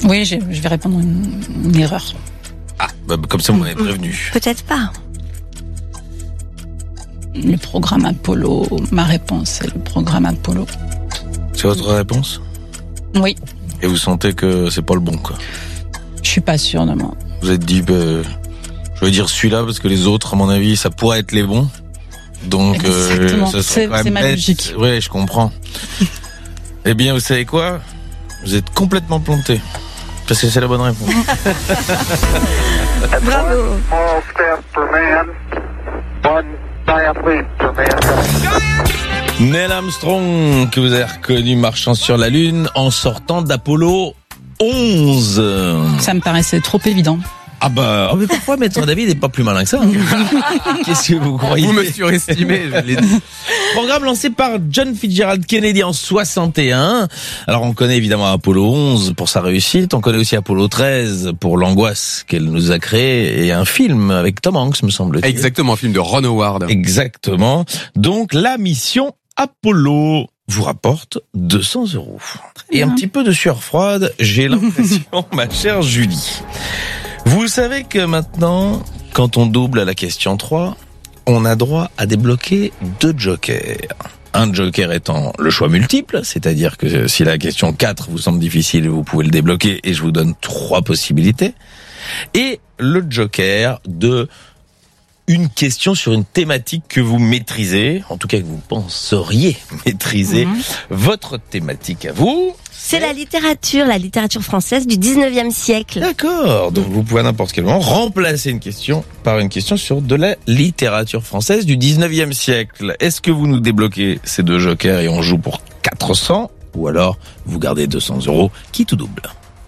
Oui, je vais répondre une erreur. Ah, comme ça, vous m'avez prévenu. Peut-être pas. Le programme Apollo, ma réponse, c'est le programme Apollo. C'est votre réponse ? Oui. Et vous sentez que c'est pas le bon, quoi ? Je suis pas sûre de moi. Vous êtes dit, je vais dire celui-là parce que les autres, à mon avis, ça pourrait être les bons. Donc, ça serait quand même c'est ma logique. Oui, je comprends. Eh bien, vous savez quoi ? Vous êtes complètement planté. Parce que c'est la bonne réponse. Bravo. Small step for man, one giant leap for mankind. Neil Armstrong, que vous avez reconnu marchant sur la Lune en sortant d'Apollo 11. Ça me paraissait trop évident. Mais parfois, Maître David n'est pas plus malin que ça. Qu'est-ce que vous croyez ? Vous me surestimez, je l'ai dit. Programme lancé par John Fitzgerald Kennedy en 61. Alors, on connaît évidemment Apollo 11 pour sa réussite. On connaît aussi Apollo 13 pour l'angoisse qu'elle nous a créée. Et un film avec Tom Hanks, me semble-t-il. Exactement, un film de Ron Howard. Exactement. Donc, la mission Apollo vous rapporte 200 €. Et un petit peu de sueur froide, j'ai l'impression, ma chère Julie. Vous savez que maintenant, quand on double à la question 3, on a droit à débloquer 2 jokers. Un joker étant le choix multiple, c'est-à-dire que si la question 4 vous semble difficile, vous pouvez le débloquer et je vous donne 3 possibilités. Et le joker de une question sur une thématique que vous maîtrisez, en tout cas que vous penseriez maîtriser. Votre thématique à vous... C'est la littérature française du 19e siècle. D'accord, donc vous pouvez à n'importe quel moment remplacer une question par une question sur de la littérature française du 19e siècle. Est-ce que vous nous débloquez ces 2 jokers et on joue pour 400 ou alors vous gardez 200 € qui tout double?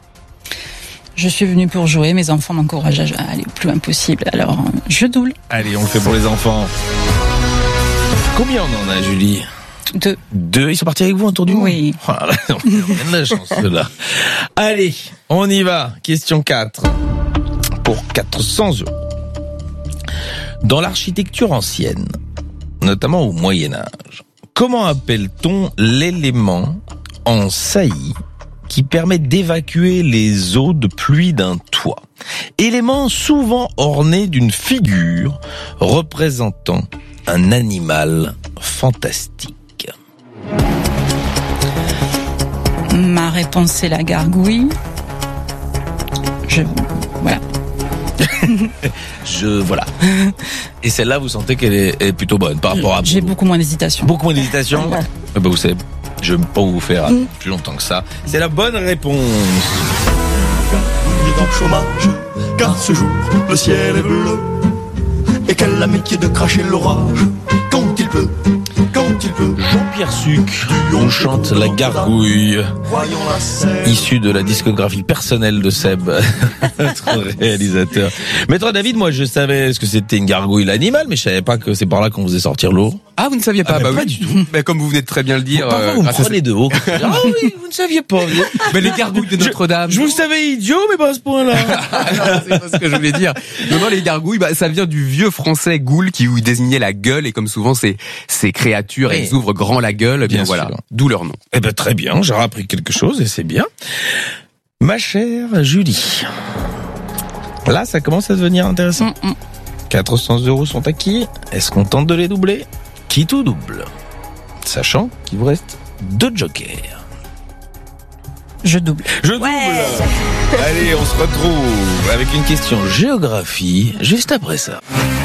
Je suis venue pour jouer, mes enfants m'encouragent à aller le plus loin possible, alors je double. Allez, on le fait pour les enfants. Combien on en a, Julie? 2, ils sont partis avec vous autour du monde? Oui. Oh là là, on a de la chance, là. Allez, on y va. Question 4. Pour 400 €. Dans l'architecture ancienne, notamment au Moyen-Âge, comment appelle-t-on l'élément en saillie qui permet d'évacuer les eaux de pluie d'un toit? Élément souvent orné d'une figure représentant un animal fantastique. Ma réponse, c'est la gargouille. Voilà. Voilà. Et celle-là, vous sentez qu'elle est plutôt bonne par rapport à... J'ai beaucoup moins d'hésitation. Beaucoup moins d'hésitation. Vous savez, je ne vais pas vous faire plus longtemps que ça. C'est la bonne réponse. Il est dans le chômage, car ce jour, le ciel est bleu. Et qu'elle a métier de cracher l'orage, quand il peut. Jean-Pierre Sucre nous chante La Gargouille, issue de la discographie personnelle de Seb, notre réalisateur. Maître David, moi je savais ce que c'était une gargouille, l'animal, mais je savais pas que c'est par là qu'on faisait sortir l'eau. Ah, vous ne saviez pas? Pas oui. du tout. Mais comme vous venez de très bien le dire, Parfois, vous me grâce à prenez de haut. Ah oui, vous ne saviez pas. Mais les gargouilles de Notre-Dame. Je vous savais idiot, mais pas à ce point-là. Non, c'est pas ce que je voulais dire. Non, les gargouilles, ça vient du vieux français goule qui désignait la gueule, et comme souvent ces créatures, elles ouvrent grand la gueule, bien voilà. sûr. D'où leur nom. Eh ben très bien, j'ai appris quelque chose et c'est bien. Ma chère Julie, là ça commence à devenir intéressant. 400 € sont acquis. Est-ce qu'on tente de les doubler? Qui tout double? Sachant qu'il vous reste 2 jokers. Je double. Je double. Allez, on se retrouve avec une question géographie juste après ça.